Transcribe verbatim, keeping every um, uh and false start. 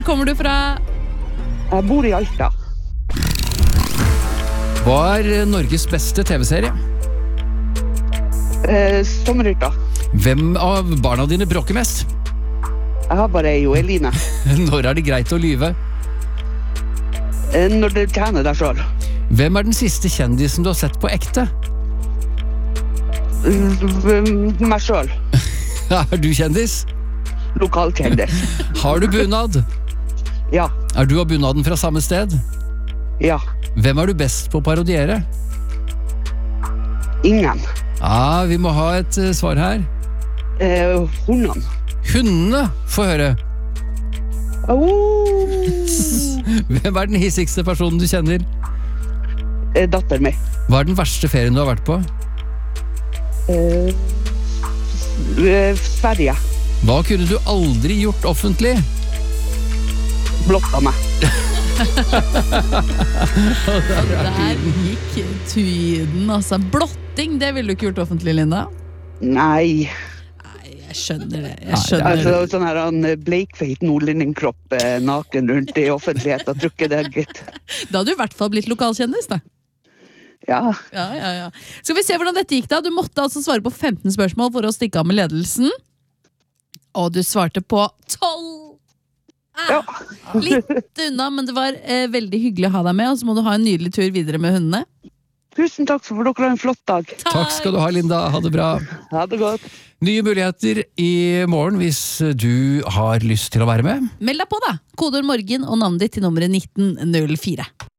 Kommer du fra? Jeg bor i Alta. Hva er Norges beste tv-serie? Eh, Sommerhytta. Hvem av barna dine bråker mest? Jeg har bare ei, og Eline. Når er det greit å lyve? Eh, når du tjener deg selv. Hvem er den siste kjendisen du har sett på ekte? Eh, Meg selv. Er du kjendis? Lokalkjendis. Har du bunad? Ja, Er du av bunaden fra samme sted? ja. Hvem er du best på å parodiere? Ingen. Ah, vi må ha et eh, svar her. Eh, hundene. Hundene, få høre. Oh, Hvem er den hissigste personen du kjenner? eh, datter mi. Hva er den verste ferien du har vært på? Eh, eh, Sverige. Hva kunne du aldri gjort offentlig? Blokka meg. Der gikk tiden, altså. Blotting, det ville du ikke gjort offentlig, Linda. Nei. Nei, jeg skjønner det. Jeg skjønner Altså, det. sånn her han bleikfeit nordlendingkropp eh, naken rundt i offentlighet. Jeg tror ikke det er gitt. Da hadde du i hvert fall blitt lokalkjendis, da. Ja. Ja, ja, ja. Skal vi se hvordan dette gikk da? Du måtte altså svare på femten spørsmål for å stikke av med ledelsen. Og du svarte på tolv! Ja. Litt unna, men det var eh, veldig hyggelig å ha deg med. Og så må du ha en nydelig tur videre med hundene. Tusen takk for dere har en flott dag. Takk skal du ha, Linda. Ha det bra. Ha det godt. Nye muligheter i morgen hvis du har lyst til å være med. Meld deg på, da! Kodeord morgen og navnet ditt til nummeret nitten null fire.